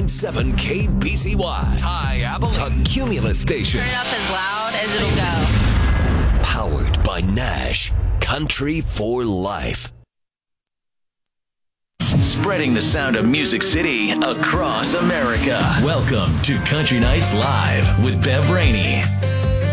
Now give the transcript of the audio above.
101.7 KBCY. Ty Abilene, a Cumulus station. Turn it up as loud as it'll go. Powered by Nash. Country for life. Spreading the sound of Music City across America. Welcome to Country Nights Live with Bev Rainey.